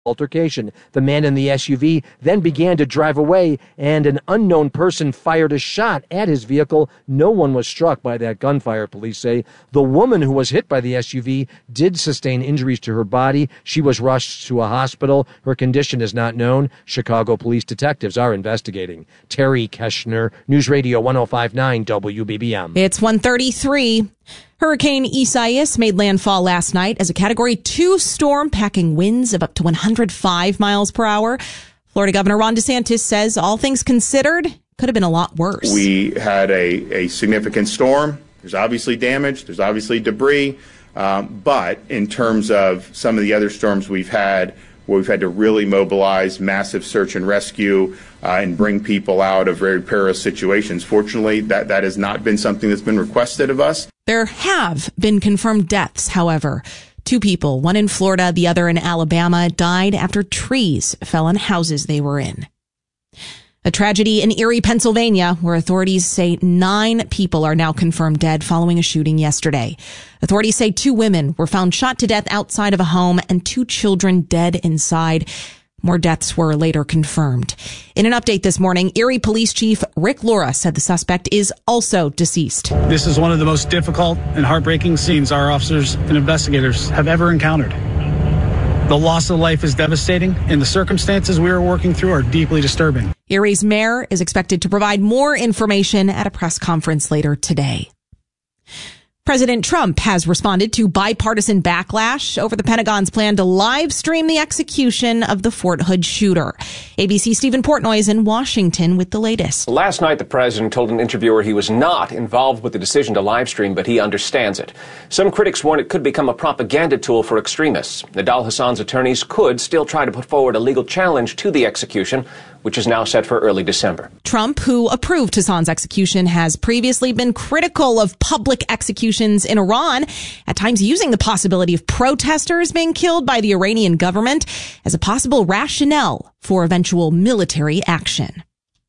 altercation. The man in the SUV then began to drive away, and an unknown person fired a shot at his vehicle. No one was struck by that gunfire, police say. The woman who was hit by the SUV did sustain injuries to her body. She was rushed to a hospital. Her condition is not known. Chicago police detectives are investigating. Terry Keschner, News Radio 105.9 WBBM. It's 1:33. Hurricane Isaias made landfall last night as a Category 2 storm, packing winds of up to 105 miles per hour. Florida Governor Ron DeSantis says, all things considered, could have been a lot worse. We had a significant storm. There's obviously damage. There's obviously debris. But in terms of some of the other storms we've had, where we've had to really mobilize massive search and rescue and bring people out of very perilous situations, fortunately, that has not been something that's been requested of us. There have been confirmed deaths, however. 2 people, one in Florida, the other in Alabama, died after trees fell on houses they were in. A tragedy in Erie, Pennsylvania, where authorities say 9 people are now confirmed dead following a shooting yesterday. Authorities say 2 women were found shot to death outside of a home and 2 children dead inside. More deaths were later confirmed. In an update this morning, Erie Police Chief Rick Laura said the suspect is also deceased. This is one of the most difficult and heartbreaking scenes our officers and investigators have ever encountered. The loss of life is devastating, and the circumstances we are working through are deeply disturbing. Erie's mayor is expected to provide more information at a press conference later today. President Trump has responded to bipartisan backlash over the Pentagon's plan to live stream the execution of the Fort Hood shooter. ABC Stephen Portnoy is in Washington with the latest. Last night, the president told an interviewer he was not involved with the decision to live stream, but he understands it. Some critics warn it could become a propaganda tool for extremists. Nidal Hassan's attorneys could still try to put forward a legal challenge to the execution, which is now set for early December. Trump, who approved Hassan's execution, has previously been critical of public executions in Iran, at times using the possibility of protesters being killed by the Iranian government as a possible rationale for eventual military action.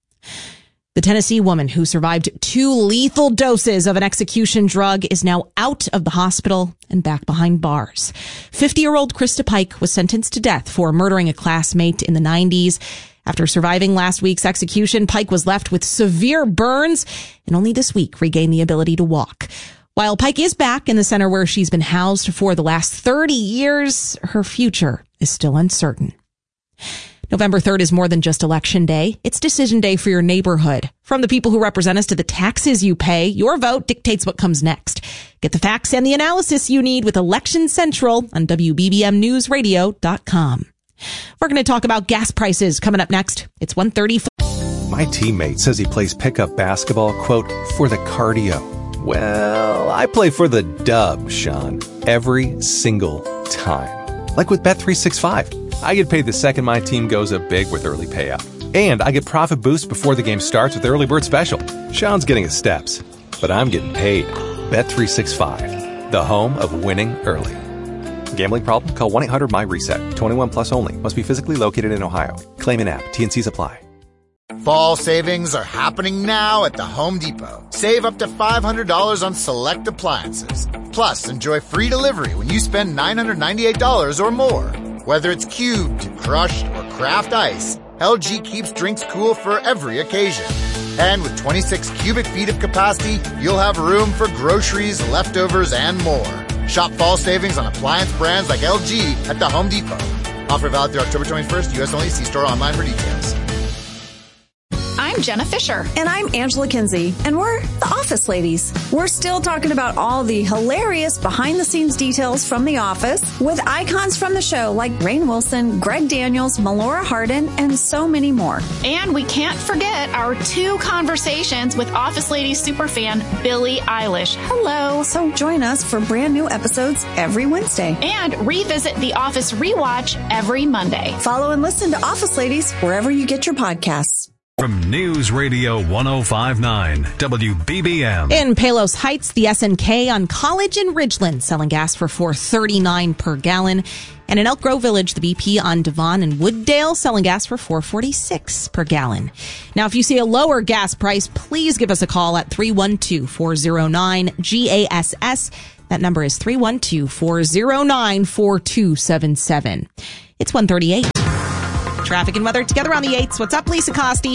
The Tennessee woman who survived 2 lethal doses of an execution drug is now out of the hospital and back behind bars. 50-year-old Krista Pike was sentenced to death for murdering a classmate in the 90s. After surviving last week's execution, Pike was left with severe burns and only this week regained the ability to walk. While Pike is back in the center where she's been housed for the last 30 years, her future is still uncertain. November 3rd is more than just Election Day. It's decision day for your neighborhood. From the people who represent us to the taxes you pay, your vote dictates what comes next. Get the facts and the analysis you need with Election Central on WBBMNewsRadio.com. We're going to talk about gas prices coming up next. It's 1:30. My teammate says he plays pickup basketball, quote, for the cardio. Well, I play for the dub, Sean, every single time. Like with Bet365. I get paid the second my team goes up big with early payout. And I get profit boost before the game starts with Early Bird Special. Sean's getting his steps, but I'm getting paid. Bet365, the home of winning early. Gambling problem? Call 1-800-MY-RESET. 21 plus only. Must be physically located in Ohio. Claim in app. T&Cs apply. Fall savings are happening now at the Home Depot. Save up to $500 on select appliances. Plus, enjoy free delivery when you spend $998 or more. Whether it's cubed, crushed, or craft ice, LG keeps drinks cool for every occasion. And with 26 cubic feet of capacity, you'll have room for groceries, leftovers, and more. Shop fall savings on appliance brands like LG at the Home Depot. Offer valid through October 21st. U.S. only. See store online for details. I'm Jenna Fisher. And I'm Angela Kinsey. And we're the Office Ladies. We're still talking about all the hilarious behind-the-scenes details from The Office with icons from the show like Rainn Wilson, Greg Daniels, Melora Hardin, and so many more. And we can't forget our 2 conversations with Office Ladies superfan Billie Eilish. Hello. So join us for brand new episodes every Wednesday. And revisit The Office Rewatch every Monday. Follow and listen to Office Ladies wherever you get your podcasts. From News Radio 105.9 WBBM. In Palos Heights, the SNK on College and Ridgeland selling gas for $4.39 per gallon. And in Elk Grove Village, the BP on Devon and Wooddale selling gas for $4.46 per gallon. Now, if you see a lower gas price, please give us a call at 312-409-GASS. That number is 312-409-4277. It's 1:38. Traffic and weather together on the 8s. What's up, Lisa Costi?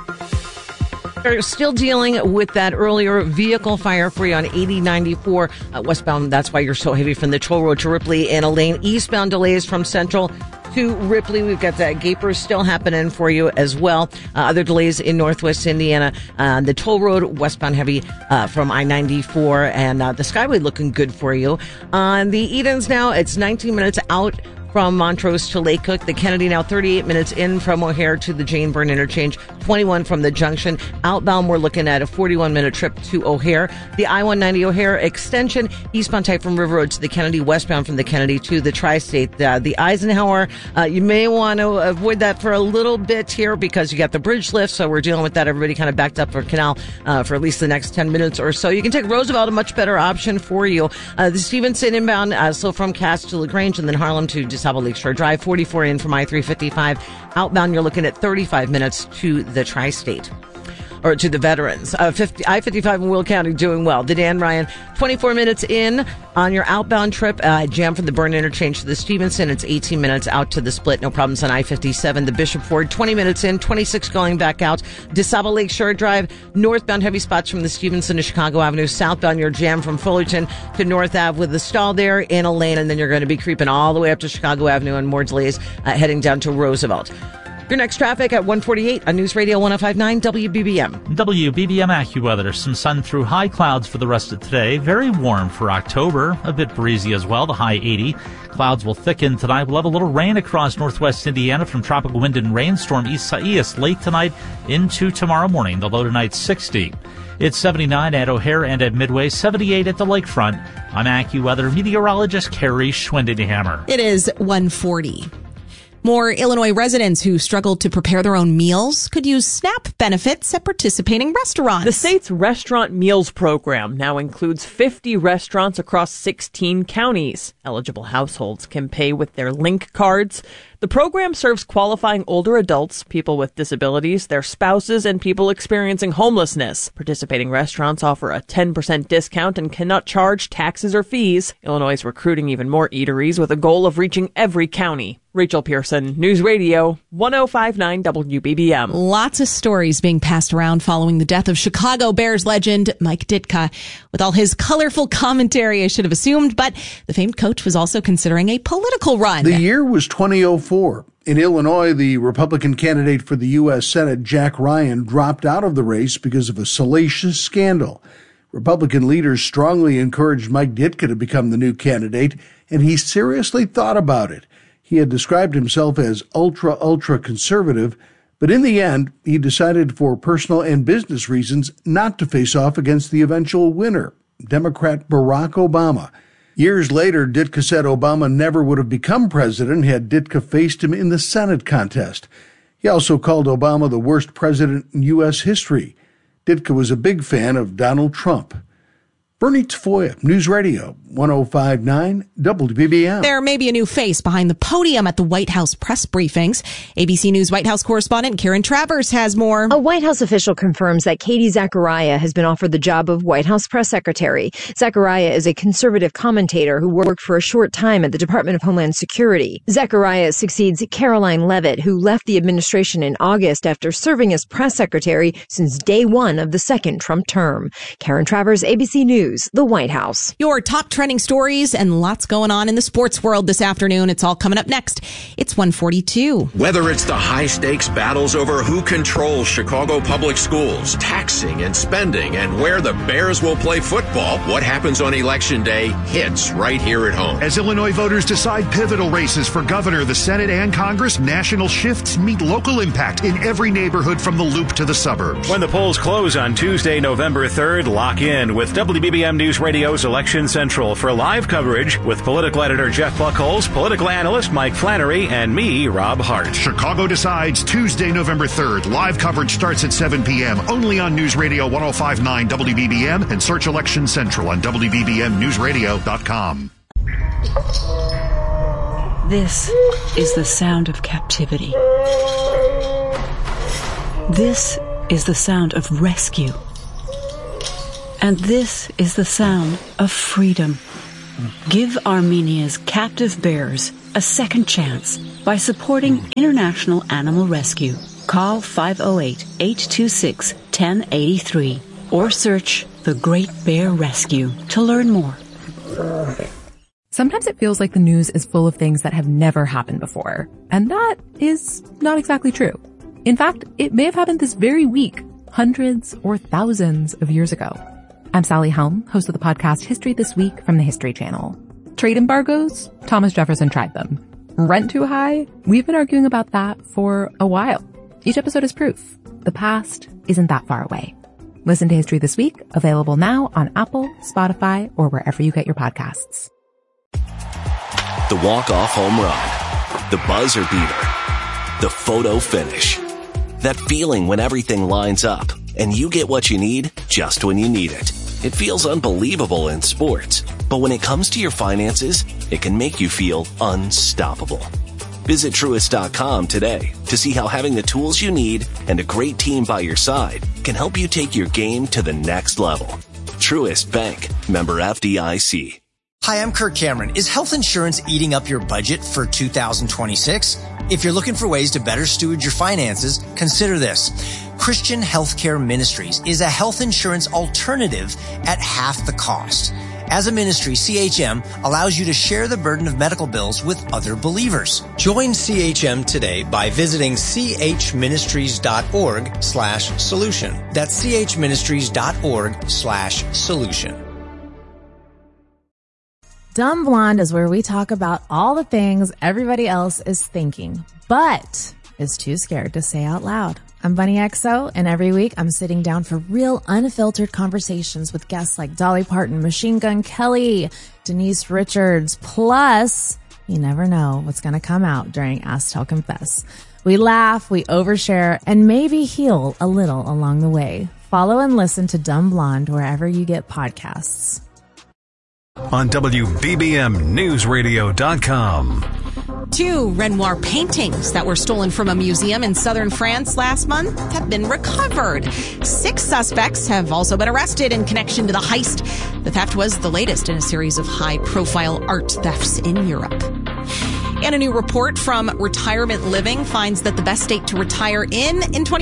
We're still dealing with that earlier vehicle fire for you on 8094 westbound. That's why you're so heavy from the toll road to Ripley and a lane. Eastbound delays from Central to Ripley. We've got that Gapers still happening for you as well. Other delays in Northwest Indiana. The toll road westbound heavy from I-94 and the Skyway looking good for you. On the Edens now, it's 19 minutes out from Montrose to Lake Cook. The Kennedy now 38 minutes in from O'Hare to the Jane Byrne interchange, 21 from the junction. Outbound, we're looking at a 41-minute trip to O'Hare. The I-190 O'Hare extension, eastbound type from River Road to the Kennedy, westbound from the Kennedy to the Tri-State. The Eisenhower, you may want to avoid that for a little bit here because you got the bridge lift, so we're dealing with that. Everybody kind of backed up for Canal for at least the next 10 minutes or so. You can take Roosevelt, a much better option for you. The Stevenson inbound, so from Cass to LaGrange and then Harlem to DeSable Lakeshore Drive, 44 in from I-355. Outbound, you're looking at 35 minutes to the Tri-State. Or to the veterans. I-55 in Will County doing well. The Dan Ryan, 24 minutes in on your outbound trip. Jam from the Byrne interchange to the Stevenson. It's 18 minutes out to the Split. No problems on I-57. The Bishop Ford, 20 minutes in, 26 going back out. DeSable Lakeshore Drive, northbound heavy spots from the Stevenson to Chicago Avenue. Southbound, your jam from Fullerton to North Ave with the stall there in a lane. And then you're going to be creeping all the way up to Chicago Avenue and more delays heading down to Roosevelt. Your next traffic at 1:48 on News Radio 105.9 WBBM. WBBM AccuWeather. Some sun through high clouds for the rest of today. Very warm for October. A bit breezy as well. The high 80. Clouds will thicken tonight. We'll have a little rain across northwest Indiana from tropical wind and rainstorm Isaias late tonight into tomorrow morning. The low tonight 60. It's 79 at O'Hare and at Midway, 78 at the lakefront. I'm AccuWeather meteorologist Carrie Schwindenhammer. It is 1:40. More Illinois residents who struggled to prepare their own meals could use SNAP benefits at participating restaurants. The state's Restaurant Meals Program now includes 50 restaurants across 16 counties. Eligible households can pay with their link cards. The program serves qualifying older adults, people with disabilities, their spouses, and people experiencing homelessness. Participating restaurants offer a 10% discount and cannot charge taxes or fees. Illinois is recruiting even more eateries with a goal of reaching every county. Rachel Pearson, News Radio 105.9 WBBM. Lots of stories being passed around following the death of Chicago Bears legend Mike Ditka. With all his colorful commentary, I should have assumed, but the famed coach was also considering a political run. The year was 2004. In Illinois, the Republican candidate for the U.S. Senate, Jack Ryan, dropped out of the race because of a salacious scandal. Republican leaders strongly encouraged Mike Ditka to become the new candidate, and he seriously thought about it. He had described himself as ultra conservative, but in the end, he decided for personal and business reasons not to face off against the eventual winner, Democrat Barack Obama. Years later, Ditka said Obama never would have become president had Ditka faced him in the Senate contest. He also called Obama the worst president in U.S. history. Ditka was a big fan of Donald Trump. Bernie Tafoya, News Radio 105.9 WBBM. There may be a new face behind the podium at the White House press briefings. ABC News White House correspondent Karen Travers has more. A White House official confirms that Katie Zachariah has been offered the job of White House press secretary. Zachariah is a conservative commentator who worked for a short time at the Department of Homeland Security. Zachariah succeeds Caroline Leavitt, who left the administration in August after serving as press secretary since day one of the second Trump term. Karen Travers, ABC News, the White House. Your top trending stories and lots going on in the sports world this afternoon. It's all coming up next. It's 1:42. Whether it's the high-stakes battles over who controls Chicago public schools, taxing and spending, and where the Bears will play football, what happens on Election Day hits right here at home. As Illinois voters decide pivotal races for governor, the Senate, and Congress, national shifts meet local impact in every neighborhood from the Loop to the suburbs. When the polls close on Tuesday, November 3rd, lock in with WBBM News Radio's Election Central for live coverage with political editor Jeff Buckholz, political analyst Mike Flannery, and me, Rob Hart. Chicago Decides, Tuesday, November 3rd. Live coverage starts at 7 p.m. only on News Radio 105.9 WBBM and search Election Central on WBBMNewsRadio.com. This is the sound of captivity. This is the sound of rescue. And this is the sound of freedom. Give Armenia's captive bears a second chance by supporting International Animal Rescue. Call 508-826-1083 or search The Great Bear Rescue to learn more. Sometimes it feels like the news is full of things that have never happened before, and that is not exactly true. In fact, it may have happened this very week, hundreds or thousands of years ago. I'm Sally Helm, host of the podcast History This Week from the History Channel. Trade embargoes? Thomas Jefferson tried them. Rent too high? We've been arguing about that for a while. Each episode is proof. The past isn't that far away. Listen to History This Week, available now on Apple, Spotify, or wherever you get your podcasts. The walk-off home run, the buzzer beater, the photo finish. That feeling when everything lines up and you get what you need just when you need it. It feels unbelievable in sports, but when it comes to your finances, it can make you feel unstoppable. Visit Truist.com today to see how having the tools you need and a great team by your side can help you take your game to the next level. Truist Bank, member FDIC. Hi, I'm Kirk Cameron. Is health insurance eating up your budget for 2026? If you're looking for ways to better steward your finances, consider this. Christian Healthcare Ministries is a health insurance alternative at half the cost. As a ministry, CHM allows you to share the burden of medical bills with other believers. Join CHM today by visiting chministries.org/solution. That's chministries.org/solution. Dumb Blonde is where we talk about all the things everybody else is thinking, but is too scared to say out loud. I'm Bunny XO, and every week I'm sitting down for real unfiltered conversations with guests like Dolly Parton, Machine Gun Kelly, Denise Richards, plus you never know what's going to come out during Ask Tell Confess. We laugh, we overshare, and maybe heal a little along the way. Follow and listen to Dumb Blonde wherever you get podcasts. On WBBMNewsRadio.com. 2 Renoir paintings that were stolen from a museum in southern France last month have been recovered. 6 suspects have also been arrested in connection to the heist. The theft was the latest in a series of high-profile art thefts in Europe. And a new report from Retirement Living finds that the best state to retire in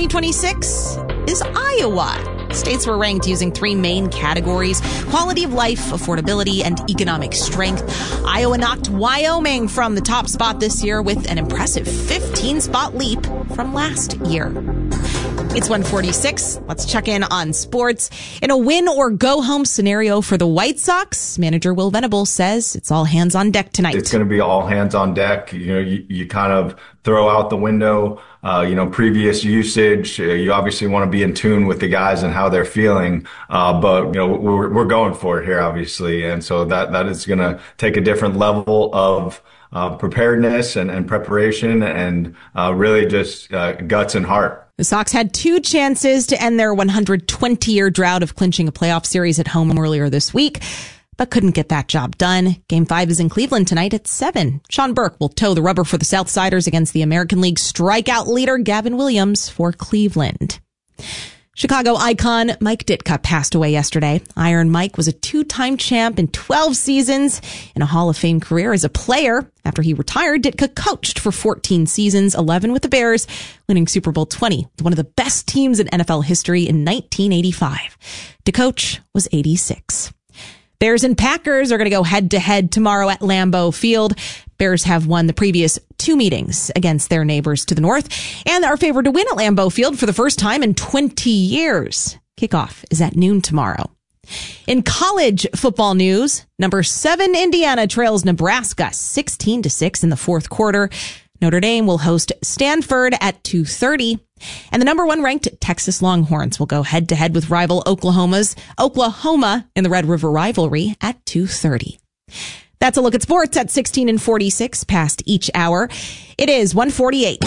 2026 is Iowa. States were ranked using 3 main categories: quality of life, affordability, and economic strength. Iowa knocked Wyoming from the top spot this year with an impressive 15-spot leap from last year. It's 1:46. Let's check in on sports. In a win-or-go-home scenario for the White Sox, manager Will Venable says it's all hands on deck tonight. It's going to be all hands on deck. You kind of throw out the window, previous usage. You obviously want to be in tune with the guys and how they're feeling. But we're going for it here, obviously. And so that is going to take a different level of preparedness and preparation and really just guts and heart. The Sox had 2 chances to end their 120-year drought of clinching a playoff series at home earlier this week, but couldn't get that job done. Game 5 is in Cleveland tonight at 7. Sean Burke will toe the rubber for the Southsiders against the American League strikeout leader Gavin Williams for Cleveland. Chicago icon Mike Ditka passed away yesterday. Iron Mike was a 2-time champ in 12 seasons and a Hall of Fame career as a player. After he retired, Ditka coached for 14 seasons, 11 with the Bears, winning Super Bowl 20 with one of the best teams in NFL history in 1985. To coach was 86. Bears and Packers are going to go head-to-head tomorrow at Lambeau Field. Bears have won the previous 2 meetings against their neighbors to the north and are favored to win at Lambeau Field for the first time in 20 years. Kickoff is at noon tomorrow. In college football news, number 7 Indiana trails Nebraska 16-6 in the 4th quarter. Notre Dame will host Stanford at 2:30. And the number 1 ranked Texas Longhorns will go head-to-head with rival Oklahoma in the Red River rivalry at 2:30. That's a look at sports at 16 and 46 past each hour. It is 1:48.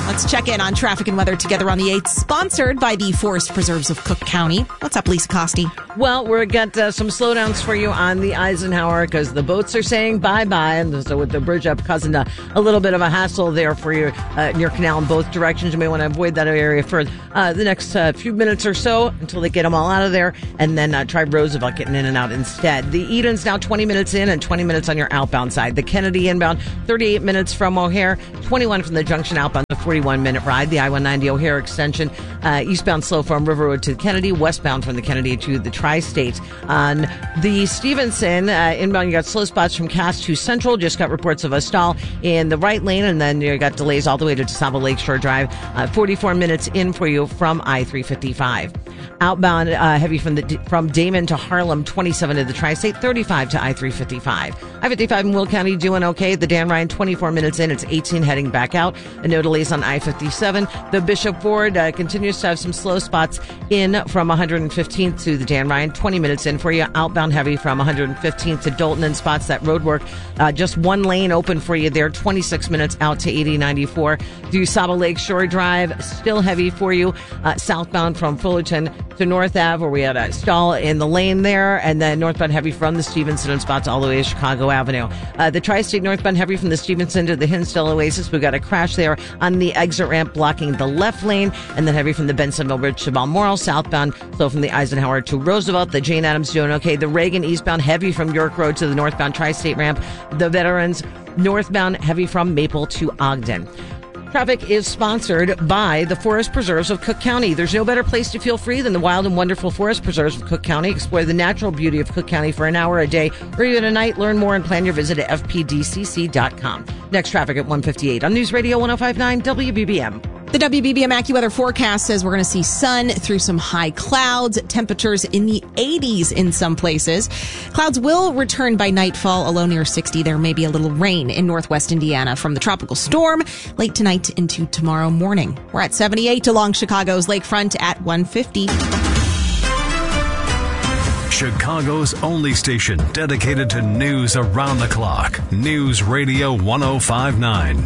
Let's check in on traffic and weather together on the 8th, sponsored by the Forest Preserves of Cook County. What's up, Lisa Costi? Well, we've got some slowdowns for you on the Eisenhower because the boats are saying bye-bye. And so with the bridge up causing a little bit of a hassle there for you near Canal in both directions. You may want to avoid that area for the next few minutes or so until they get them all out of there. And then try Roosevelt getting in and out instead. The Eden's now 20 minutes in and 20 minutes on your outbound side. The Kennedy inbound, 38 minutes from O'Hare, 21 from the Junction outbound, the 41-minute ride. The I-190 O'Hare extension, eastbound slow from River Road to Kennedy, westbound from the Kennedy to the Tri-State. On the Stevenson inbound, you got slow spots from Cass to Central. Just got reports of a stall in the right lane, and then you got delays all the way to Tasaba Lakeshore Drive. 44 minutes in for you from I-355. Outbound heavy from Damon to Harlem, 27 to the Tri-State, 35 to I-355. I-55 in Will County doing okay. The Dan Ryan, 24 minutes in, it's 18 heading back out. And no delays on I-57. The Bishop Ford continues to have some slow spots in from 115th to the Dan Ryan, 20 minutes in for you. Outbound heavy from 115th to Dalton and spots that road work. Just one lane open for you there, 26 minutes out to 8094. Tasaba Lakeshore Drive, still heavy for you. Southbound from Fullerton to North Ave, where we had a stall in the lane there, and then northbound heavy from the Stevenson and spots all the way to Chicago Avenue. The Tri-State northbound heavy from the Stevenson to the Hinsdale Oasis. We got a crash there on the exit ramp blocking the left lane, and then heavy from the Bensonville Bridge to Balmoral southbound. So from the Eisenhower to Roosevelt, the Jane Addams doing okay. The Reagan eastbound heavy from York Road to the northbound Tri-State ramp. The Veterans northbound heavy from Maple to Ogden. Traffic is sponsored by the Forest Preserves of Cook County. There's no better place to feel free than the wild and wonderful Forest Preserves of Cook County. Explore the natural beauty of Cook County for an hour a day or even a night. Learn more and plan your visit at fpdcc.com. Next traffic at 1:58 on News Radio 105.9 WBBM. The WBBM AccuWeather forecast says we're going to see sun through some high clouds, temperatures in the 80s in some places. Clouds will return by nightfall, a low near 60. There may be a little rain in northwest Indiana from the tropical storm late tonight into tomorrow morning. We're at 78 along Chicago's lakefront at 150. Chicago's only station dedicated to news around the clock. News Radio 105.9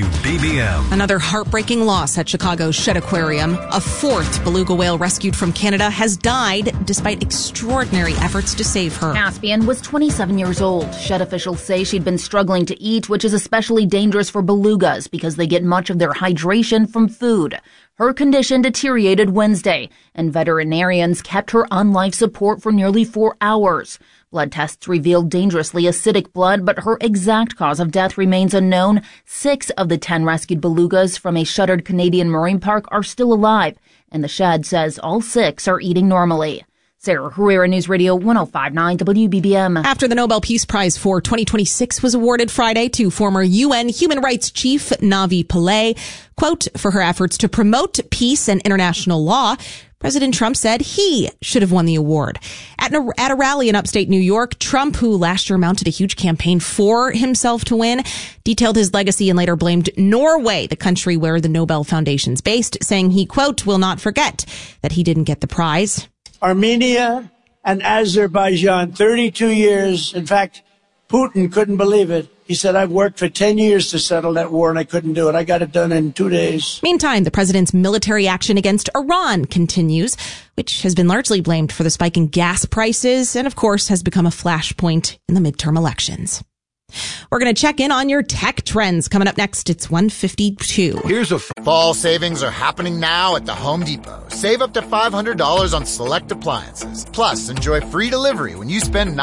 WBBM. Another heartbreaking loss at Chicago's Shedd Aquarium. A fourth beluga whale rescued from Canada has died despite extraordinary efforts to save her. Caspian was 27 years old. Shedd officials say she'd been struggling to eat, which is especially dangerous for belugas because they get much of their hydration from food. Her condition deteriorated Wednesday, and veterinarians kept her on life support for nearly 4 hours. Blood tests revealed dangerously acidic blood, but her exact cause of death remains unknown. 6 of the 10 rescued belugas from a shuttered Canadian marine park are still alive, and the Shedd says all 6 are eating normally. Sarah Herrera, News Radio 105.9 WBBM. After the Nobel Peace Prize for 2026 was awarded Friday to former UN Human Rights Chief Navi Pillay, quote, for her efforts to promote peace and international law, President Trump said he should have won the award. At a rally in upstate New York, Trump, who last year mounted a huge campaign for himself to win, detailed his legacy and later blamed Norway, the country where the Nobel Foundation's based, saying he, quote, will not forget that he didn't get the prize. Armenia and Azerbaijan, 32 years. In fact, Putin couldn't believe it. He said, I've worked for 10 years to settle that war and I couldn't do it. I got it done in 2 days. Meantime, the president's military action against Iran continues, which has been largely blamed for the spike in gas prices and, of course, has become a flashpoint in the midterm elections. We're going to check in on your tech trends. Coming up next, it's 1:52. Here's a fall savings are happening now at the Home Depot. Save up to $500 on select appliances. Plus, enjoy free delivery when you spend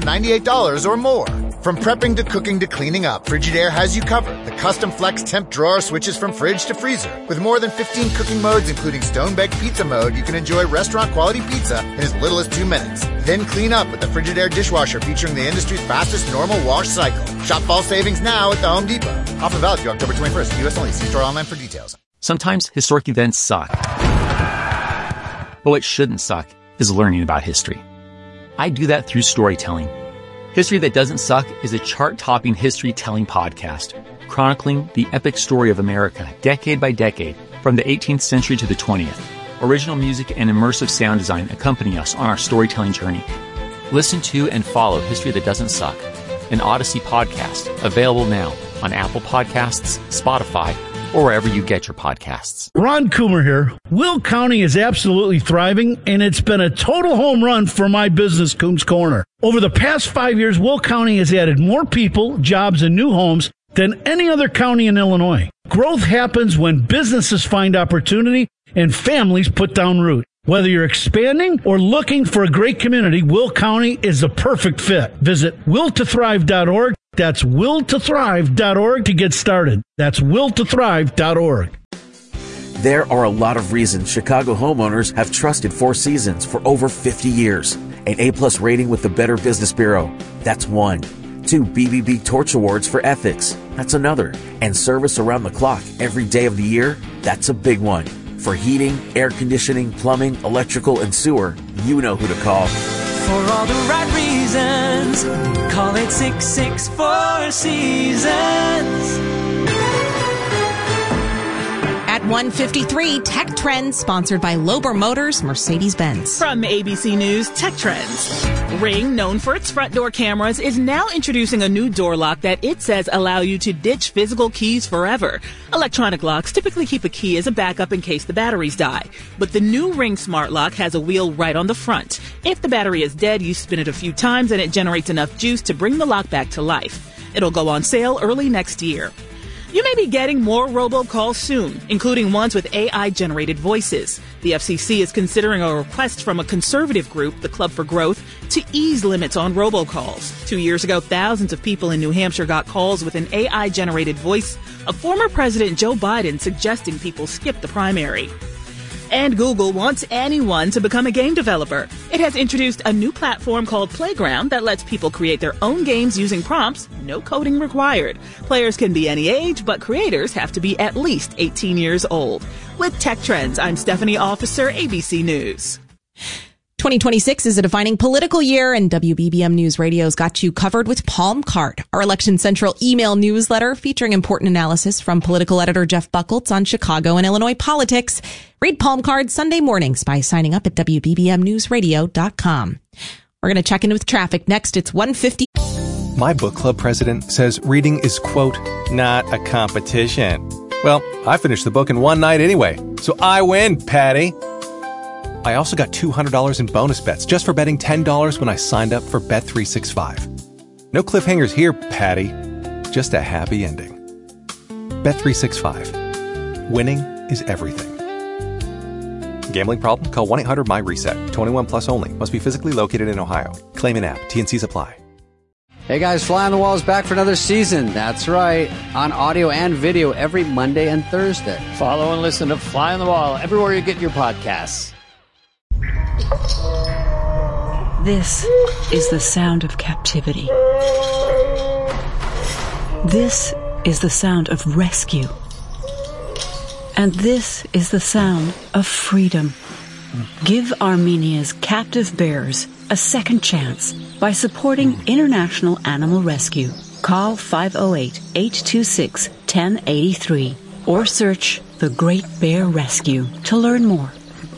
$998 or more. From prepping to cooking to cleaning up, Frigidaire has you covered. The custom flex temp drawer switches from fridge to freezer. With more than 15 cooking modes, including stone-baked pizza mode, you can enjoy restaurant-quality pizza in as little as 2 minutes. Then clean up with the Frigidaire dishwasher featuring the industry's fastest normal wash cycle. Shop fall savings now at the Home Depot. Offer valid through October 21st. U.S. only. See store online for details. Sometimes historic events suck. But what shouldn't suck is learning about history. I do that through storytelling. History That Doesn't Suck is a chart-topping history-telling podcast, chronicling the epic story of America decade by decade, from the 18th century to the 20th. Original music and immersive sound design accompany us on our storytelling journey. Listen to and follow History That Doesn't Suck, an Odyssey podcast, available now on Apple Podcasts, Spotify, or wherever you get your podcasts. Ron Coomer here. Will County is absolutely thriving, and it's been a total home run for my business, Coombs Corner. Over the past 5 years, Will County has added more people, jobs, and new homes than any other county in Illinois. Growth happens when businesses find opportunity and families put down root. Whether you're expanding or looking for a great community, Will County is the perfect fit. Visit willtothrive.org. That's willtothrive.org to get started. That's willtothrive.org. There are a lot of reasons Chicago homeowners have trusted Four Seasons for over 50 years. An A-plus rating with the Better Business Bureau. That's one. 2 BBB Torch Awards for ethics. That's another. And service around the clock every day of the year. That's a big one. For heating, air conditioning, plumbing, electrical, and sewer, you know who to call. For all the right reasons, call it 664 Seasons. At 1:53, Tech Trends, sponsored by Lober Motors, Mercedes-Benz. From ABC News, Tech Trends. Ring, known for its front door cameras, is now introducing a new door lock that it says allow you to ditch physical keys forever. Electronic locks typically keep a key as a backup in case the batteries die. But the new Ring Smart Lock has a wheel right on the front. If the battery is dead, you spin it a few times and it generates enough juice to bring the lock back to life. It'll go on sale early next year. You may be getting more robocalls soon, including ones with AI-generated voices. The FCC is considering a request from a conservative group, the Club for Growth, to ease limits on robocalls. 2 years ago, thousands of people in New Hampshire got calls with an AI-generated voice of former President Joe Biden suggesting people skip the primary. And Google wants anyone to become a game developer. It has introduced a new platform called Playground that lets people create their own games using prompts, no coding required. Players can be any age, but creators have to be at least 18 years old. With Tech Trends, I'm Stephanie Officer, ABC News. 2026 is a defining political year, and WBBM News Radio's got you covered with Palm Card, our Election Central email newsletter featuring important analysis from political editor Jeff Buchholz on Chicago and Illinois politics. Read Palm Card Sunday mornings by signing up at WBBMNewsRadio.com. We're going to check in with traffic next. It's 1:50. My book club president says reading is, quote, not a competition. Well, I finished the book in one night anyway, so I win, Patty. I also got $200 in bonus bets just for betting $10 when I signed up for Bet365. No cliffhangers here, Patty. Just a happy ending. Bet365. Winning is everything. Gambling problem? Call 1-800-MY-RESET. 21 plus only. Must be physically located in Ohio. Claim an app. T&Cs apply. Hey guys, Fly on the Wall is back for another season. That's right. On audio and video every Monday and Thursday. Follow and listen to Fly on the Wall everywhere you get your podcasts. This is the sound of captivity. This is the sound of rescue. And this is the sound of freedom. Give Armenia's captive bears a second chance by supporting International Animal Rescue. Call 508-826-1083 or search The Great Bear Rescue to learn more.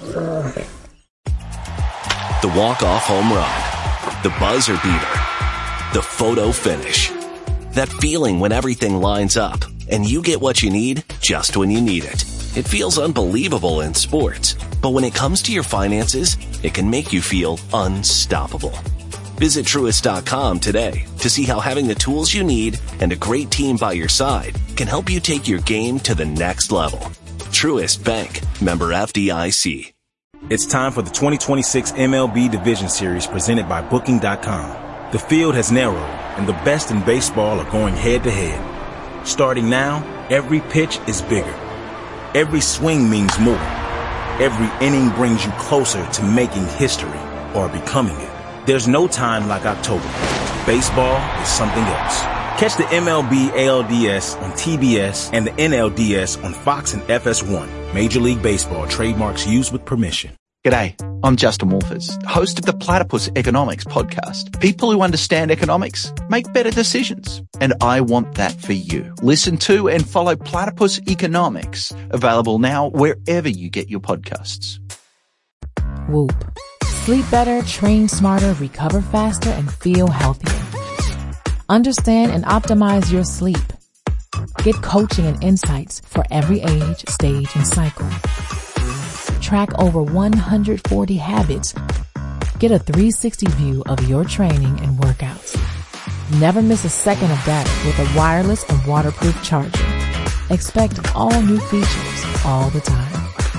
The walk-off home run, the buzzer beater, the photo finish. That feeling when everything lines up and you get what you need just when you need it. It feels unbelievable in sports, but when it comes to your finances, it can make you feel unstoppable. Visit Truist.com today to see how having the tools you need and a great team by your side can help you take your game to the next level. Truist Bank, member FDIC. It's time for the 2026 MLB Division Series presented by Booking.com. The field has narrowed, and the best in baseball are going head-to-head. Starting now, every pitch is bigger. Every swing means more. Every inning brings you closer to making history or becoming it. There's no time like October. Baseball is something else. Catch the MLB ALDS on TBS and the NLDS on Fox and FS1. Major League Baseball trademarks used with permission. G'day, I'm Justin Wolfers, host of the Platypus Economics podcast. People who understand economics make better decisions, and I want that for you. Listen to and follow Platypus Economics, available now wherever you get your podcasts. Whoop. Sleep better, train smarter, recover faster, and feel healthier. Understand and optimize your sleep. Get coaching and insights for every age, stage, and cycle. Track over 140 habits. Get a 360 view of your training and workouts. Never miss a second of data with a wireless and waterproof charger. Expect all new features all the time.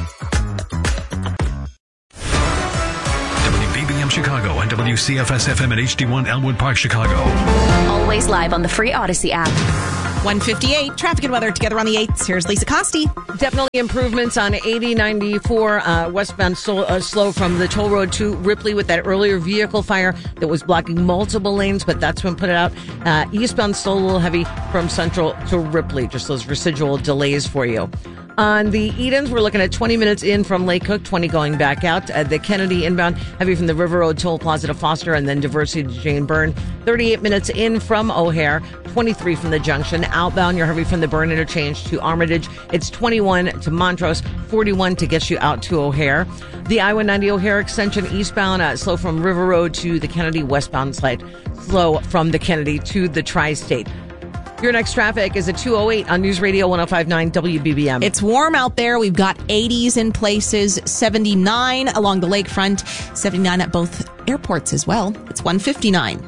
WBBM Chicago and WCFS-FM at HD1 Elmwood Park, Chicago. Always live on the free Odyssey app. 1:58, traffic and weather together on the 8th. Here's Lisa Costi. Definitely improvements on 8094 westbound slow from the toll road to Ripley with that earlier vehicle fire that was blocking multiple lanes, but that's been put out. Eastbound slow, a little heavy from Central to Ripley. Just those residual delays for you. On the Edens, we're looking at 20 minutes in from Lake Cook, 20 going back out. The Kennedy inbound, heavy from the River Road Toll Plaza to Foster, and then Diversity to Jane Byrne. 38 minutes in from O'Hare, 23 from the Junction. Outbound, you're heavy from the Byrne interchange to Armitage. It's 21 to Montrose, 41 to get you out to O'Hare. The I-190 O'Hare extension eastbound, slow from River Road to the Kennedy, westbound slight slow from the Kennedy to the Tri-State. Your next traffic is at 2:08 on News Radio 105.9 WBBM. It's warm out there. We've got 80s in places, 79 along the lakefront, 79 at both airports as well. It's 1:59.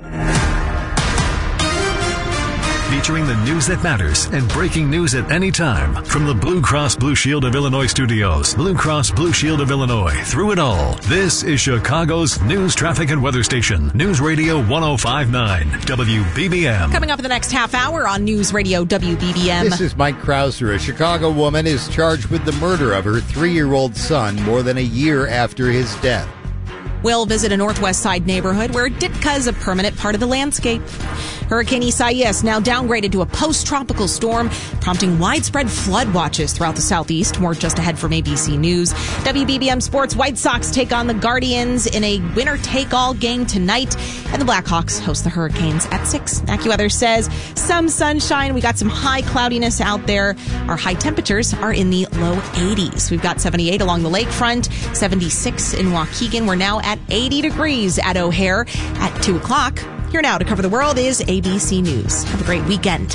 Featuring the news that matters and breaking news at any time. From the Blue Cross Blue Shield of Illinois studios, Blue Cross Blue Shield of Illinois, through it all. This is Chicago's news, traffic, and weather station. News Radio 105.9 WBBM. Coming up in the next half hour on News Radio WBBM. This is Mike Krauser. A Chicago woman is charged with the murder of her 3-year-old son more than a year after his death. We'll visit a Northwest Side neighborhood where Ditka is a permanent part of the landscape. Hurricane Isaias now downgraded to a post-tropical storm, prompting widespread flood watches throughout the southeast. More just ahead from ABC News. WBBM Sports, White Sox take on the Guardians in a winner-take-all game tonight, and the Blackhawks host the Hurricanes at 6. AccuWeather says some sunshine. We got some high cloudiness out there. Our high temperatures are in the low 80s. We've got 78 along the lakefront, 76 in Waukegan. We're now at 80 degrees at O'Hare at 2 o'clock. Here now to cover the world is ABC News. Have a great weekend.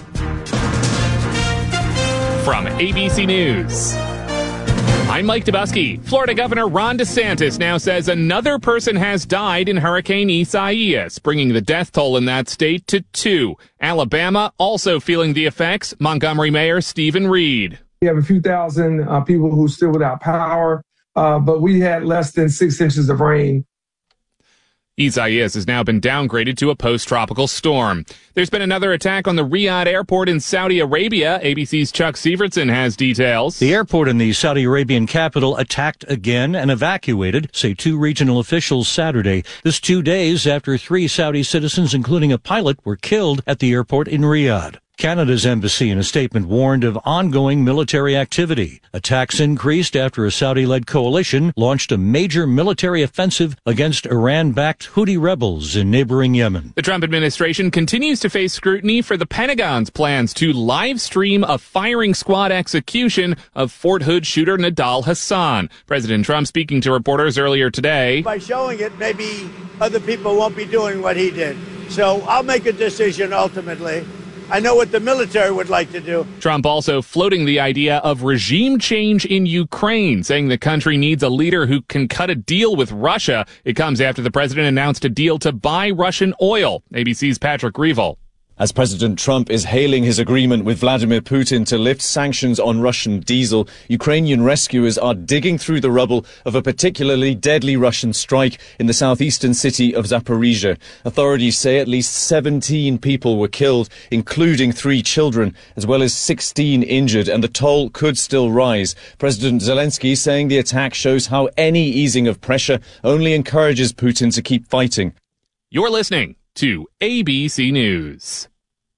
From ABC News, I'm Mike Dubusky. Florida Governor Ron DeSantis now says another person has died in Hurricane Isaias, bringing the death toll in that state to 2. Alabama also feeling the effects. Montgomery Mayor Stephen Reed. We have a few thousand people who are still without power, but we had less than 6 inches of rain. Isaias has now been downgraded to a post-tropical storm. There's been another attack on the Riyadh airport in Saudi Arabia. ABC's Chuck Sievertson has details. The airport in the Saudi Arabian capital attacked again and evacuated, say 2 regional officials Saturday. This 2 days after 3 Saudi citizens, including a pilot, were killed at the airport in Riyadh. Canada's embassy in a statement warned of ongoing military activity. Attacks increased after a Saudi-led coalition launched a major military offensive against Iran-backed Houthi rebels in neighboring Yemen. The Trump administration continues to face scrutiny for the Pentagon's plans to live stream a firing squad execution of Fort Hood shooter Nidal Hasan. President Trump speaking to reporters earlier today. By showing it, maybe other people won't be doing what he did. So I'll make a decision ultimately. I know what the military would like to do. Trump also floating the idea of regime change in Ukraine, saying the country needs a leader who can cut a deal with Russia. It comes after the president announced a deal to buy Russian oil. ABC's Patrick Revel. As President Trump is hailing his agreement with Vladimir Putin to lift sanctions on Russian diesel, Ukrainian rescuers are digging through the rubble of a particularly deadly Russian strike in the southeastern city of Zaporizhia. Authorities say at least 17 people were killed, including 3 children, as well as 16 injured, and the toll could still rise. President Zelensky saying the attack shows how any easing of pressure only encourages Putin to keep fighting. You're listening to ABC News.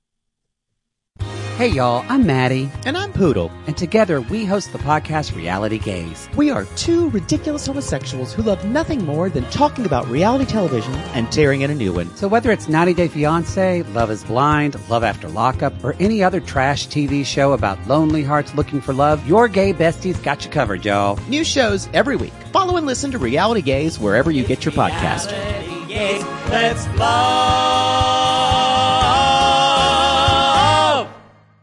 Hey y'all, I'm Maddie. And I'm Poodle. And together we host the podcast Reality Gaze. We are 2 ridiculous homosexuals who love nothing more than talking about reality television and tearing in a new one. So whether it's 90 Day Fiancé, Love is Blind, Love After Lockup, or any other trash TV show about lonely hearts looking for love, your gay besties got you covered, y'all. New shows every week. Follow and listen to Reality Gaze wherever you get your podcast. Let's blow.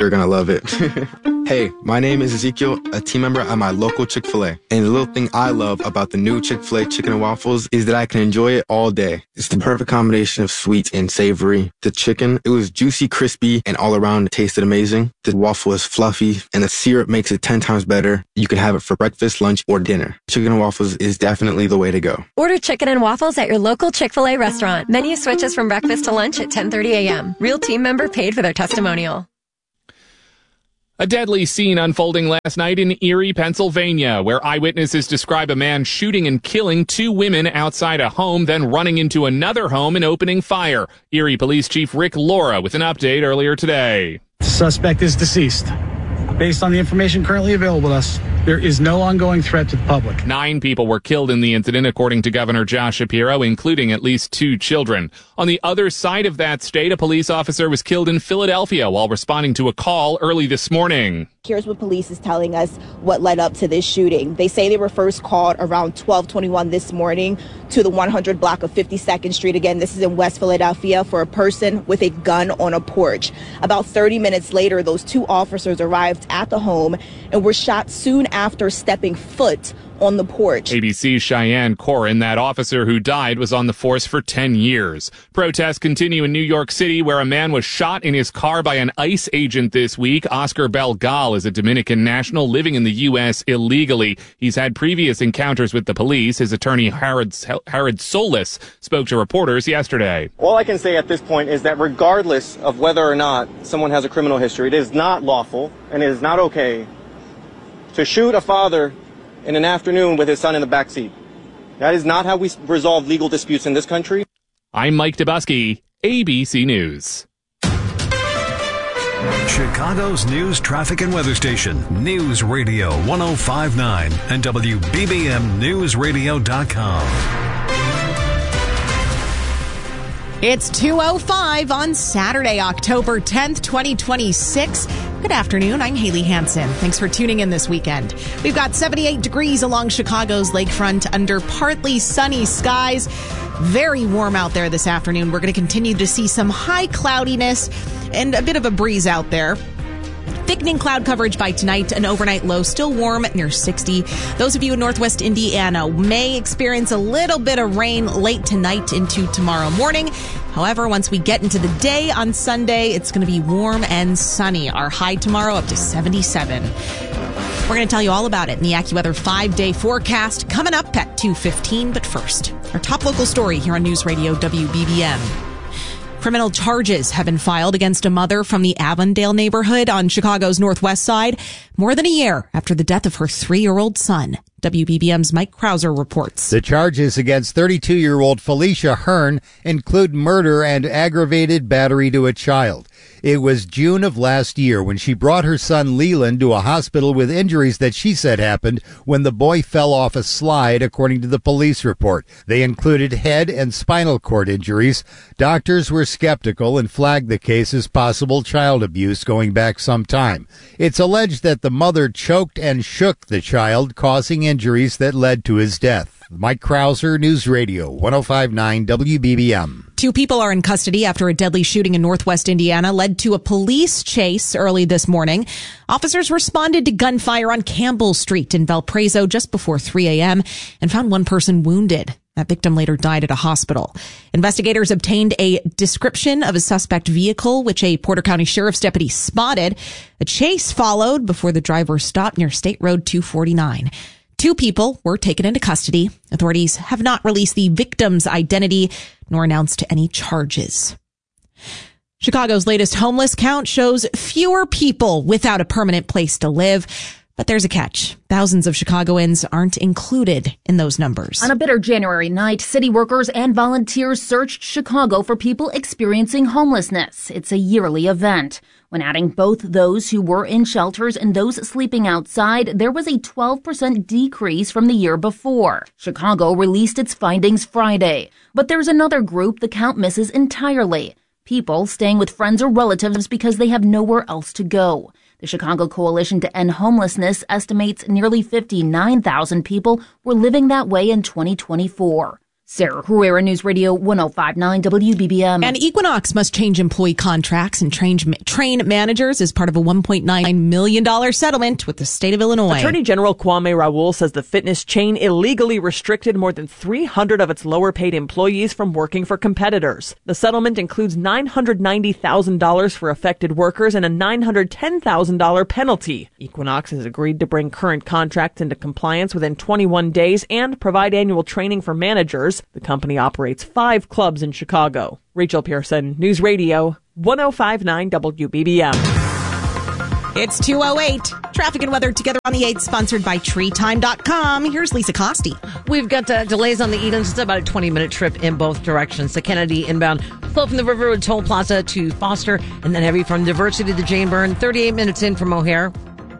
they're going to love it. Hey, my name is Ezekiel, a team member at my local Chick-fil-A. And the little thing I love about the new Chick-fil-A chicken and waffles is that I can enjoy it all day. It's the perfect combination of sweet and savory. The chicken, it was juicy, crispy, and all around it tasted amazing. The waffle is fluffy, and the syrup makes it 10 times better. You can have it for breakfast, lunch, or dinner. Chicken and waffles is definitely the way to go. Order chicken and waffles at your local Chick-fil-A restaurant. Menu switches from breakfast to lunch at 10:30 a.m. Real team member paid for their testimonial. A deadly scene unfolding last night in Erie, Pennsylvania, where eyewitnesses describe a man shooting and killing 2 women outside a home, then running into another home and opening fire. Erie Police Chief Rick Laura with an update earlier today. The suspect is deceased. Based on the information currently available to us, there is no ongoing threat to the public. 9 people were killed in the incident, according to Governor Josh Shapiro, including at least 2 children. On the other side of that state, a police officer was killed in Philadelphia while responding to a call early this morning. Here's what police is telling us what led up to this shooting. They say they were first called around 12:21 this morning to the 100 block of 52nd Street. Again, this is in West Philadelphia, for a person with a gun on a porch. About 30 minutes later, those 2 officers arrived at the home and were shot soon after stepping foot on the porch. ABC's Cheyenne Corin, that officer who died, was on the force for 10 years. Protests continue in New York City, where a man was shot in his car by an ICE agent this week. Oscar Belgal is a Dominican national living in the U.S. illegally. He's had previous encounters with the police. His attorney, Jared Solis, spoke to reporters yesterday. All I can say at this point is that regardless of whether or not someone has a criminal history, it is not lawful and it is not okay to shoot a father in an afternoon with his son in the back seat. That is not how we resolve legal disputes in this country. I'm Mike Dubusky, ABC News. Chicago's news, traffic, and weather station, News Radio 105.9 and WBBMNewsRadio.com. It's 2:05 on Saturday, October 10th, 2026. Good afternoon. I'm Haley Hansen. Thanks for tuning in this weekend. We've got 78 degrees along Chicago's lakefront under partly sunny skies. Very warm out there this afternoon. We're going to continue to see some high cloudiness and a bit of a breeze out there. Thickening cloud coverage by tonight, an overnight low still warm near 60. Those of you in Northwest Indiana may experience a little bit of rain late tonight into tomorrow morning. However, once we get into the day on Sunday, it's going to be warm and sunny. Our high tomorrow up to 77. We're going to tell you all about it in the AccuWeather 5-day forecast coming up at 2:15. But first, our top local story here on News Radio WBBM. Criminal charges have been filed against a mother from the Avondale neighborhood on Chicago's northwest side more than a year after the death of her 3-year-old son. WBBM's Mike Krauser reports. The charges against 32-year-old Felicia Hearn include murder and aggravated battery to a child. It was June of last year when she brought her son Leland to a hospital with injuries that she said happened when the boy fell off a slide, according to the police report. They included head and spinal cord injuries. Doctors were skeptical and flagged the case as possible child abuse going back some time. It's alleged that the mother choked and shook the child, causing injuries that led to his death. Mike Krauser, News Radio 105.9 WBBM. 2 people are in custody after a deadly shooting in Northwest Indiana led to a police chase early this morning. Officers responded to gunfire on Campbell Street in Valparaiso just before 3 a.m. and found one person wounded. That victim later died at a hospital. Investigators obtained a description of a suspect vehicle, which a Porter County Sheriff's deputy spotted. A chase followed before the driver stopped near State Road 249. 2 people were taken into custody. Authorities have not released the victim's identity nor announced any charges. Chicago's latest homeless count shows fewer people without a permanent place to live. But there's a catch. Thousands of Chicagoans aren't included in those numbers. On a bitter January night, city workers and volunteers searched Chicago for people experiencing homelessness. It's a yearly event. When adding both those who were in shelters and those sleeping outside, there was a 12% decrease from the year before. Chicago released its findings Friday. But there's another group the count misses entirely. People staying with friends or relatives because they have nowhere else to go. The Chicago Coalition to End Homelessness estimates nearly 59,000 people were living that way in 2024. Sarah Herrera, News Radio 105.9 WBBM. And Equinox must change employee contracts and train managers as part of a $1.9 million settlement with the state of Illinois. Attorney General Kwame Raoul says the fitness chain illegally restricted more than 300 of its lower-paid employees from working for competitors. The settlement includes $990,000 for affected workers and a $910,000 penalty. Equinox has agreed to bring current contracts into compliance within 21 days and provide annual training for managers. The company operates 5 clubs in Chicago. Rachel Pearson, News Radio 105.9 WBBM. It's 2:08. Traffic and weather together on the 8th, sponsored by TreeTime.com. Here's Lisa Costi. We've got delays on the Edens. It's about a 20-minute trip in both directions. The Kennedy inbound, slow from the Riverwood Toll Plaza to Foster, and then heavy from Diversity to Jane Byrne. 38 minutes in from O'Hare.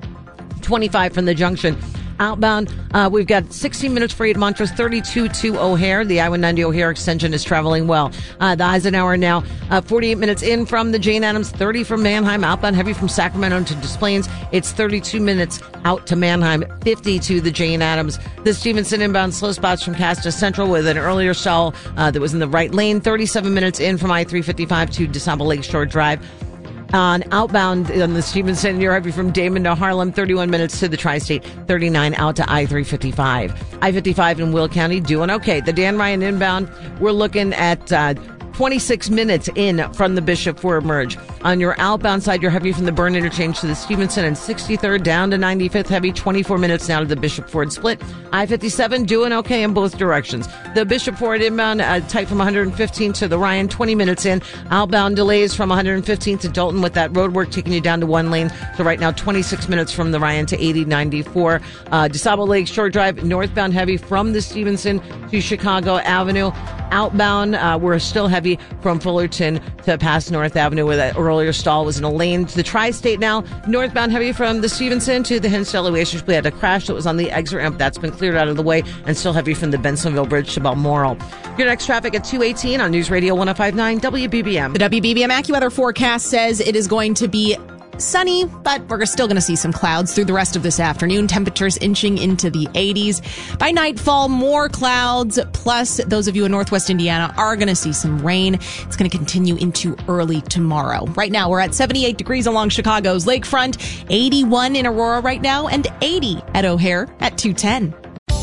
25 from the Junction. Outbound, we've got 16 minutes for you at Montrose, 32 to O'Hare. The I-190 O'Hare extension is traveling well. The Eisenhower now, 48 minutes in from the Jane Addams, 30 from Manheim. Outbound heavy from Sacramento to Des Plaines. It's 32 minutes out to Manheim, 50 to the Jane Addams. The Stevenson inbound slow spots from Casta Central with an earlier stall that was in the right lane. 37 minutes in from I-355 to DeSable Lakeshore Drive. On outbound on the Stevenson, you're heavy from Damon to Harlem, 31 minutes to the Tri-State, 39 out to I-355. I-55 in Will County doing okay. The Dan Ryan inbound, we're looking at 26 minutes in from the Bishop Ford merge. On your outbound side, you're heavy from the Byrne interchange to the Stevenson and 63rd down to 95th, heavy 24 minutes now to the Bishop Ford split. I-57 doing okay in both directions. The Bishop Ford inbound tight from 115 to the Ryan, 20 minutes in. Outbound delays from 115 to Dalton with that road work taking you down to one lane. So right now 26 minutes from the Ryan to 8094. DeSable Lakeshore Drive, northbound heavy from the Stevenson to Chicago Avenue. Outbound, we're still heavy from Fullerton to past North Avenue where that earlier stall was in a lane. To the Tri-State now, northbound heavy from the Stevenson to the Hinsdale Oasis. We had a crash that was on the exit ramp. That's been cleared out of the way, and still heavy from the Bensonville Bridge to Balmoral. Your next traffic at 2:18 on News Radio 105.9 WBBM. The WBBM AccuWeather forecast says it is going to be sunny, but we're still going to see some clouds through the rest of this afternoon. Temperatures inching into the 80s. By nightfall, more clouds, plus those of you in Northwest Indiana are going to see some rain. It's going to continue into early tomorrow. Right now, we're at 78 degrees along Chicago's lakefront, 81 in Aurora right now, and 80 at O'Hare at 210.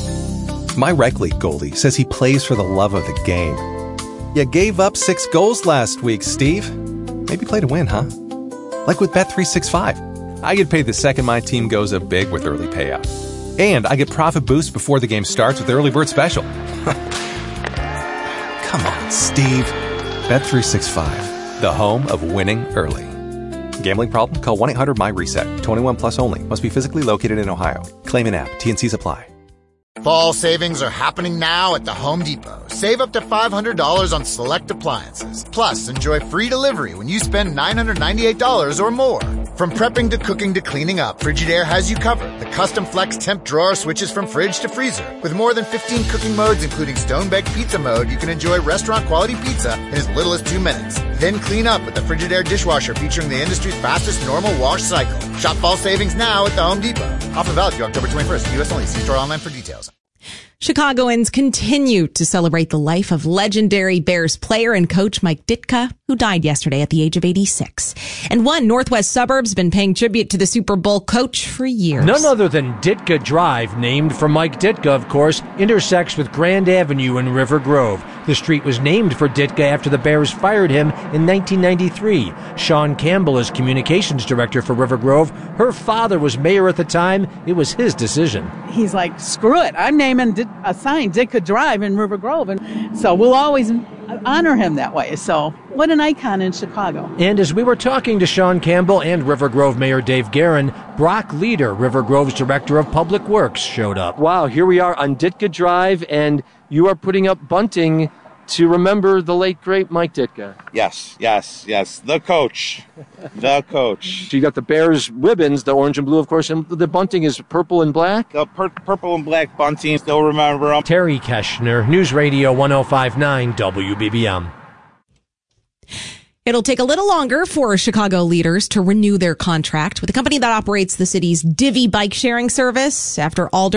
My rec league goalie says he plays for the love of the game. You gave up 6 goals last week, Steve. Maybe play to win, huh? Like with Bet365. I get paid the second my team goes up big with early payout. And I get profit boost before the game starts with the early bird special. Come on, Steve. Bet365, the home of winning early. Gambling problem? Call 1-800-MY-RESET. 21 plus only. Must be physically located in Ohio. Claim in app. T&Cs apply. Fall savings are happening now at the Home Depot. Save up to $500 on select appliances. Plus, enjoy free delivery when you spend $998 or more. From prepping to cooking to cleaning up, Frigidaire has you covered. The custom flex temp drawer switches from fridge to freezer. With more than 15 cooking modes, including stone-baked pizza mode, you can enjoy restaurant-quality pizza in as little as 2 minutes. Then clean up with the Frigidaire dishwasher featuring the industry's fastest normal wash cycle. Shop fall savings now at the Home Depot. Offer valid through October 21st. U.S. only. See store online for details. Chicagoans continue to celebrate the life of legendary Bears player and coach Mike Ditka, who died yesterday at the age of 86. And one Northwest suburb's been paying tribute to the Super Bowl coach for years. None other than Ditka Drive, named for Mike Ditka, of course, intersects with Grand Avenue in River Grove. The street was named for Ditka after the Bears fired him in 1993. Sean Campbell is communications director for River Grove. Her father was mayor at the time. It was his decision. He's like, screw it. I'm naming a sign Ditka Drive in River Grove. And so we'll always honor him that way. So what an icon in Chicago. And as we were talking to Sean Campbell and River Grove Mayor Dave Guerin, Brock Leader, River Grove's Director of Public Works, showed up. Wow, here we are on Ditka Drive, and you are putting up bunting to remember the late, great Mike Ditka. Yes. The coach. The coach. So you got the Bears ribbons, the orange and blue, of course, and the bunting is purple and black? The purple and black bunting, still remember them. Terry Keschner, News Radio 105.9 WBBM. It'll take a little longer for Chicago leaders to renew their contract with the company that operates the city's Divvy bike sharing service after Alderman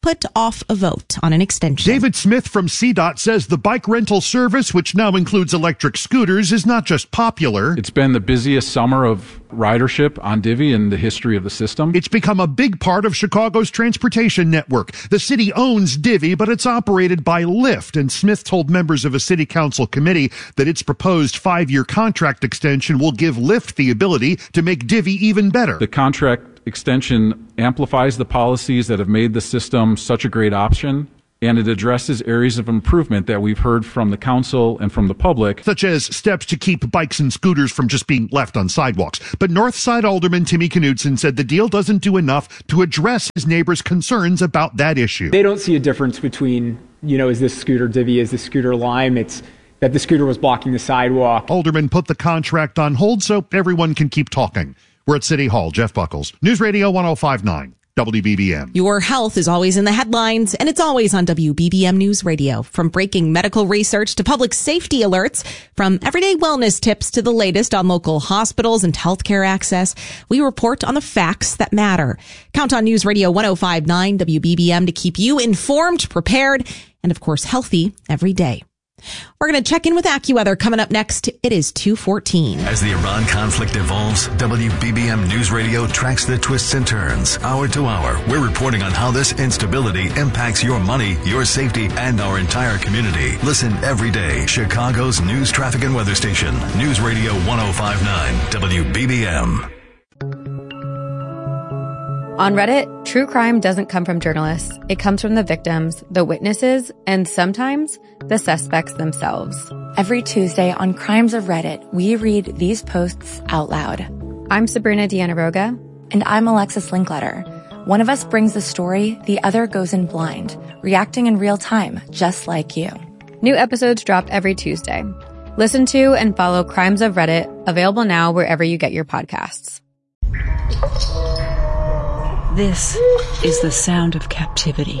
put off a vote on an extension. David Smith from CDOT says the bike rental service, which now includes electric scooters, is not just popular. It's been the busiest summer of ridership on Divvy in the history of the system. It's become a big part of Chicago's transportation network. The city owns Divvy, but it's operated by Lyft, and Smith told members of a city council committee that its proposed 5-year contract extension will give Lyft the ability to make Divvy even better. The contract extension amplifies the policies that have made the system such a great option, and it addresses areas of improvement that we've heard from the council and from the public, such as steps to keep bikes and scooters from just being left on sidewalks. But Northside Alderman Timmy Knudsen said the deal doesn't do enough to address his neighbors' concerns about that issue. They don't see a difference between, is this scooter Divvy, is this scooter Lime? It's that the scooter was blocking the sidewalk. Alderman put the contract on hold so everyone can keep talking. We're at City Hall. Jeff Buckles, News Radio 105.9. WBBM. Your health is always in the headlines, and it's always on WBBM News Radio. From breaking medical research to public safety alerts, from everyday wellness tips to the latest on local hospitals and healthcare access, we report on the facts that matter. Count on News Radio 105.9 WBBM to keep you informed, prepared, and of course healthy every day. We're going to check in with AccuWeather coming up next. It is 2:14. As the Iran conflict evolves, WBBM News Radio tracks the twists and turns. Hour to hour, we're reporting on how this instability impacts your money, your safety, and our entire community. Listen every day. Chicago's news, traffic, and weather station. News Radio 105.9 WBBM. On Reddit, true crime doesn't come from journalists. It comes from the victims, the witnesses, and sometimes the suspects themselves. Every Tuesday on Crimes of Reddit, we read these posts out loud. I'm Sabrina Dianaroga. And I'm Alexis Linkletter. One of us brings the story, the other goes in blind, reacting in real time, just like you. New episodes drop every Tuesday. Listen to and follow Crimes of Reddit, available now wherever you get your podcasts. This is the sound of captivity.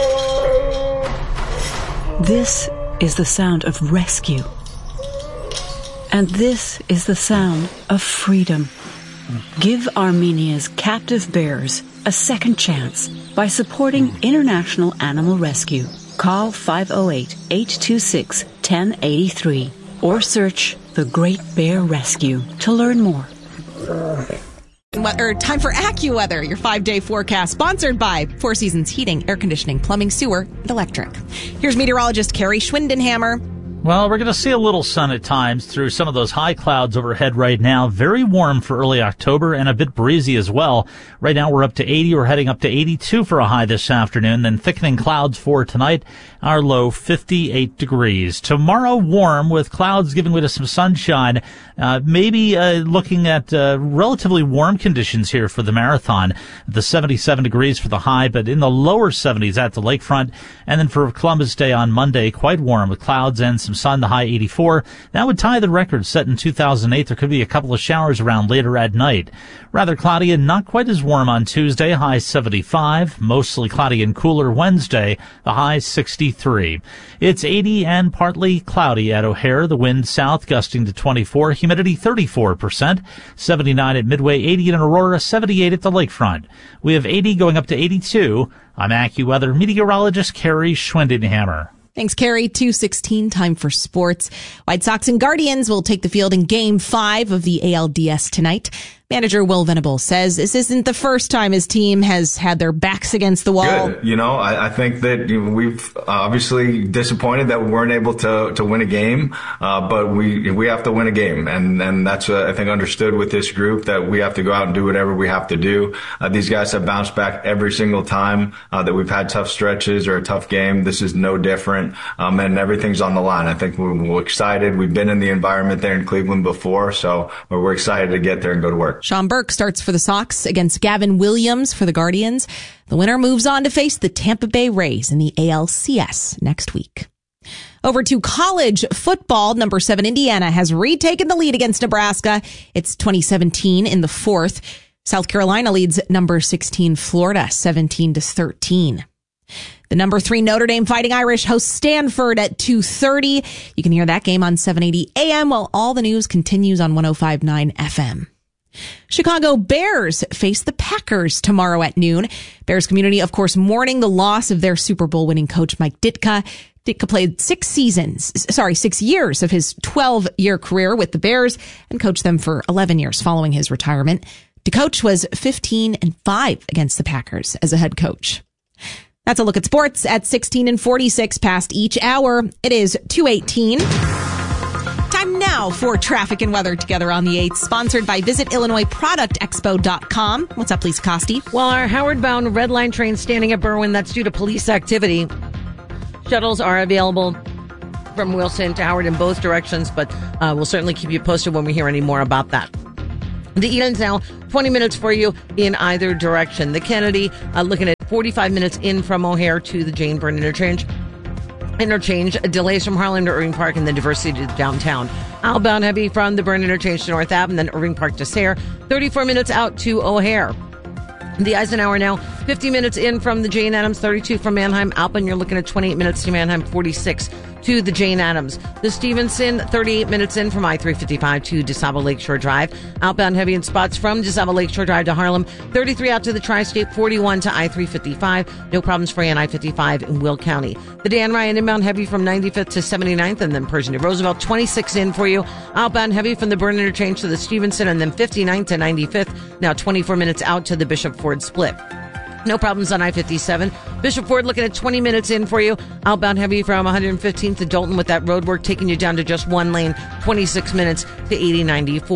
This is the sound of rescue. And this is the sound of freedom. Give Armenia's captive bears a second chance by supporting International Animal Rescue. Call 508-826-1083 or search The Great Bear Rescue to learn more. Time for AccuWeather, your 5-day forecast, sponsored by Four Seasons Heating, Air Conditioning, Plumbing, Sewer, and Electric. Here's meteorologist Carrie Schwindenhammer. Well, we're going to see a little sun at times through some of those high clouds overhead right now. Very warm for early October and a bit breezy as well. Right now we're up to 80. We're heading up to 82 for a high this afternoon. Then thickening clouds for tonight. Our low 58 degrees. Tomorrow warm with clouds giving way to some sunshine. Maybe looking at relatively warm conditions here for the marathon. The 77 degrees for the high, but in the lower 70s at the lakefront. And then for Columbus Day on Monday, quite warm with clouds and some sun, the high 84. That would tie the record set in 2008. There could be a couple of showers around later at night. Rather cloudy and not quite as warm on Tuesday, high 75. Mostly cloudy and cooler Wednesday, the high 63. It's 80 and partly cloudy at O'Hare. The wind south gusting to 24. Humidity 34%. 79 at Midway, 80 in Aurora, 78 at the lakefront. We have 80 going up to 82. I'm AccuWeather meteorologist Carrie Schwindenhammer. Thanks, Carrie. 2:16, time for sports. White Sox and Guardians will take the field in Game 5 of the ALDS tonight. Manager Will Venable says this isn't the first time his team has had their backs against the wall. Good. I think that we've obviously disappointed that we weren't able to win a game, but we have to win a game, and that's I think understood with this group that we have to go out and do whatever we have to do. These guys have bounced back every single time that we've had tough stretches or a tough game. This is no different, and everything's on the line. I think we're excited. We've been in the environment there in Cleveland before, so we're excited to get there and go to work. Sean Burke starts for the Sox against Gavin Williams for the Guardians. The winner moves on to face the Tampa Bay Rays in the ALCS next week. Over to college football. Number 7 Indiana has retaken the lead against Nebraska. It's 2017 in the fourth. South Carolina leads number 16 Florida 17-13. The number 3 Notre Dame Fighting Irish hosts Stanford at 2:30. You can hear that game on 780 AM while all the news continues on 105.9 FM. Chicago Bears face the Packers tomorrow at noon. Bears community, of course, mourning the loss of their Super Bowl winning coach Mike Ditka. Ditka played 6 years of his 12-year career with the Bears and coached them for 11 years following his retirement. DeCoach was 15-5 against the Packers as a head coach. That's a look at sports at 16:46 past each hour. It is 2:18. Time now for traffic and weather together on the 8th, sponsored by VisitIllinoisProductExpo.com. What's up, Lisa Costi? Well, our Howard-bound Red Line train standing at Berwyn, that's due to police activity. Shuttles are available from Wilson to Howard in both directions, but we'll certainly keep you posted when we hear any more about that. The Eden's now 20 minutes for you in either direction. The Kennedy, looking at 45 minutes in from O'Hare to the Jane Byrne interchange. Delays from Harlem to Irving Park and the Diversity to downtown. Outbound heavy from the Byrne interchange to North Ave and then Irving Park to Sayre. 34 minutes out to O'Hare. The Eisenhower now 50 minutes in from the Jane Addams, 32 from Mannheim. Outbound, you're looking at 28 minutes to Mannheim, 46 to the Jane Addams. The Stevenson, 38 minutes in from I-355 to DeSable Lakeshore Drive. Outbound heavy in spots from DeSable Lakeshore Drive to Harlem. 33 out to the Tri-State, 41 to I-355. No problems for you on I-55 in Will County. The Dan Ryan inbound heavy from 95th to 79th and then Pershing to Roosevelt, 26 in for you. Outbound heavy from the Byrne interchange to the Stevenson and then 59th to 95th. Now 24 minutes out to the Bishop Ford split. No problems on I-57. Bishop Ford looking at 20 minutes in for you. Outbound heavy from 115th to Dalton with that road work taking you down to just one lane, 26 minutes to 8094.